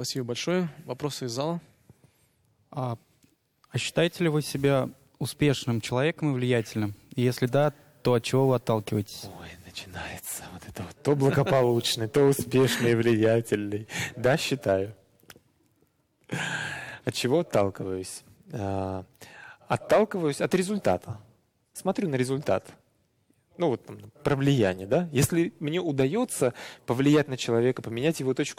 Спасибо большое. Вопросы из зала? А считаете ли вы себя успешным человеком и влиятельным? И если да, то от чего вы отталкиваетесь? Ой, начинается вот это вот. То благополучный, то успешный, влиятельный. Да, считаю. От чего отталкиваюсь? Отталкиваюсь от результата. Смотрю на результат. Ну вот там, про влияние, да? Если мне удается повлиять на человека, поменять его точку